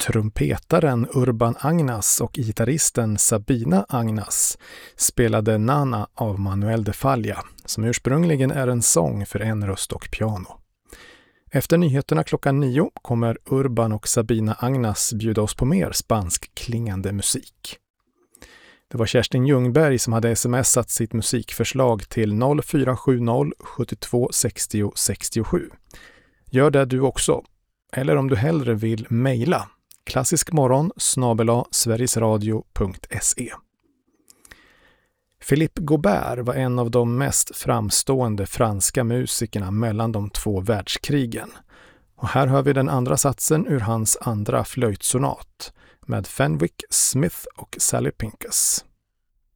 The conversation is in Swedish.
trumpetaren Urban Agnas och gitarristen Sabina Agnas spelade Nana av Manuel de Falla, som ursprungligen är en sång för en röst och piano. Efter nyheterna klockan 9 kommer Urban och Sabina Agnas bjuda oss på mer spansk klingande musik. Det var Kerstin Ljungberg som hade smsat sitt musikförslag till 0470 72 60 67. Gör det du också. Eller om du hellre vill mejla klassiskmorgon@sverigesradio.se. Philippe Gaubert var en av de mest framstående franska musikerna mellan de två världskrigen. Och här hör vi den andra satsen ur hans andra flöjtsonat med Fenwick, Smith och Sally Pincus.